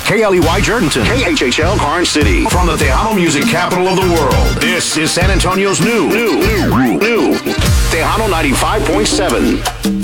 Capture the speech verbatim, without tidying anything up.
K L E Y Jerdenton, K H H L Karnes City. From the Tejano music capital of the world, this is San Antonio's new, new, new, new Tejano ninety-five point seven.